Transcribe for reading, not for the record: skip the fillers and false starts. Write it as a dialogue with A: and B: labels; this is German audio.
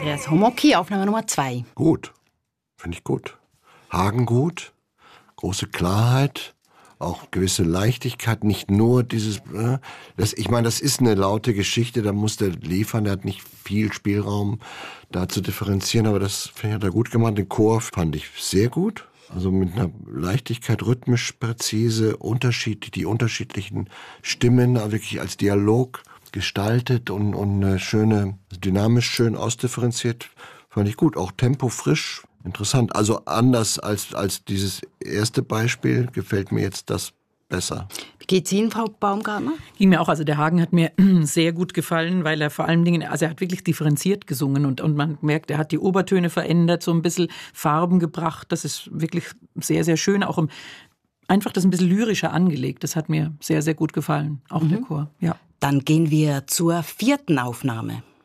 A: Andreas Homocki, Aufnahme Nummer 2.
B: Gut, finde ich gut. Hagen gut, große Klarheit, auch gewisse Leichtigkeit, nicht nur dieses, ich meine, das ist eine laute Geschichte, da muss der liefern, der hat nicht viel Spielraum da zu differenzieren, aber das finde ich, hat er gut gemacht. Den Chor fand ich sehr gut, also mit einer Leichtigkeit, rhythmisch präzise, die unterschiedlichen Stimmen wirklich als Dialog gestaltet und eine schöne, dynamisch schön ausdifferenziert, fand ich gut, auch Tempo frisch. Interessant, also anders als dieses erste Beispiel gefällt mir jetzt das besser.
A: Wie geht's Ihnen, Frau Baumgartner?
C: Ging mir auch, also der Hagen hat mir sehr gut gefallen, weil er vor allen Dingen, also er hat wirklich differenziert gesungen und man merkt, er hat die Obertöne verändert, so ein bisschen Farben gebracht, das ist wirklich sehr, sehr schön, auch einfach das ein bisschen lyrischer angelegt, das hat mir sehr, sehr gut gefallen, auch der Chor, ja.
A: Dann gehen wir zur 4. Aufnahme.